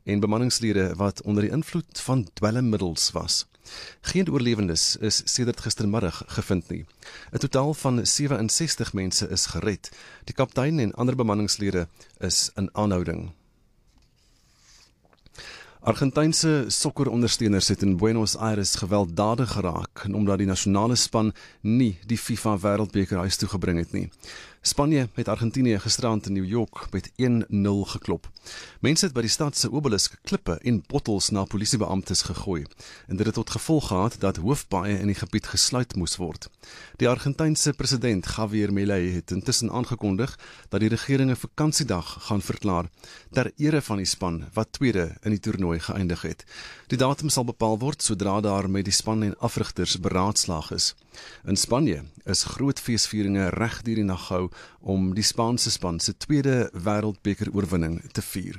en bemanningslede wat onder die invloed van dwelmmiddels was. Geen oorlewendes is sedert gistermiddag gevind nie. 'n Totaal van 67 mense is gered. Die kaptein en ander bemanningslede is in aanhouding. Argentynse sokkerondersteuners het in Buenos Aires gewelddadig geraak, omdat die nasionale span nie die FIFA Wêreldbeker huis toe gebring het nie. Spanje het Argentinië gisterand in New York met 1-0 geklop. Mense het by die stad se obelisk klippe en bottels na polisiebeamptes gegooi, en dit het tot gevolg gehad dat hoofpaaie in die gebied gesluit moes word. Die Argentynse president Javier Milei het intussen aangekondig dat die regering 'n vakansiedag gaan verklaar ter ere van die span wat tweede in die toernooi geëindig het. Die datum sal bepaal word sodra daar met die span en afrigters beraadslaag is. In Spanje is groot feesvieringe reg deur die nag gehou om die Spaanse span se tweede wêreldbeker oorwinning te vier.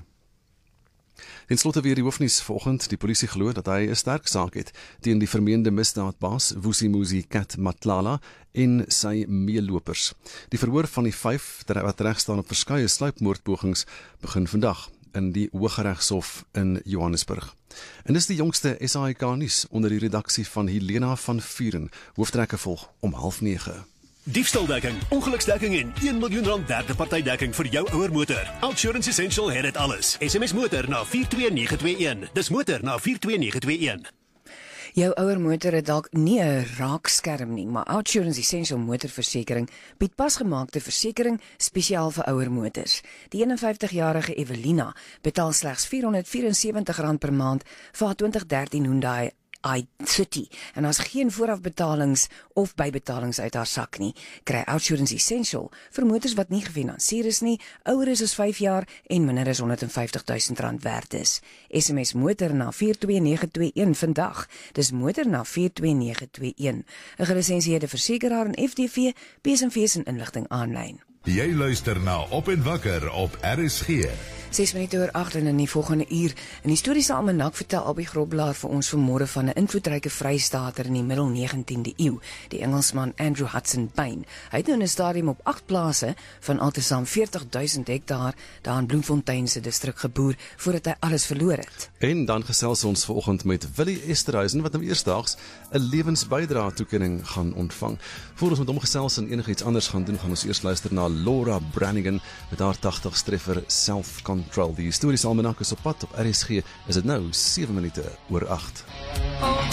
Ten slotte weer die hoofnuus vanoggend. Die polisie glo dat hy 'n sterk saak het teen die vermeende misdaadbaas Vusimuzi Cat Matlala en sy meelopers. Die verhoor van die 5 wat reg staan op verskeie sluipmoordpogings begin vandag in die Hooggeregshof in Johannesburg. En dis die jongste SAIK nuus onder die redaksie van Helena van Vuren. Hooftrekke volg om 8:30. Diefstaldekking, ongeluksdekking en R1 miljoen derde partydekking vir jou ouer motor. Outsurance Essential het dit alles. SMS motor na 42921. Dis motor na 42921. Jou ouer motor het dalk nie 'n raakskerm nie, maar Outsurance Essential motorversekering bied pasgemaakte versekering spesiaal vir ouer motors. Die 51-jarige Evelina betaal slegs R474 per maand vir haar 2013 Hyundai i30 en as geen voorafbetalings of bybetalings uit haar sak nie, kry Outsurance Essential vir motors wat nie gefinansier is nie, ouer is as 5 jaar en minder as R150,000 werd is. SMS motor na 42921 vandag. Dis motor na 42921. 'n gelisensieerde versekeraar en FDV, BSMV se inligting aanlyn. Jy luister na Op en Wakker op RSG. 6:08 en in die volgende uur. In die historiese almanak vertel Albie Groblaar vir ons vanmôre van 'n invloedryke vrystater in die middel 19de eeu, die Engelsman Andrew Hudson Payne. Hy het nou in 'n stadium op 8 plase van altesaam 40,000 hektaar daar in Bloemfontein se distrik geboer voordat hy alles verloor het. En dan gesels ons vanoggend met Willie Esterhuizen wat nou eersdaags 'n lewensbydra toekenning gaan ontvang. Voor ons met hom gesels en enigiets anders gaan doen, gaan ons eers luister na Laura Branigan met haar 80s treffer Self-Control. Die historiese almanak is op pad op RSG. Is dit nou 7 minute oor 8.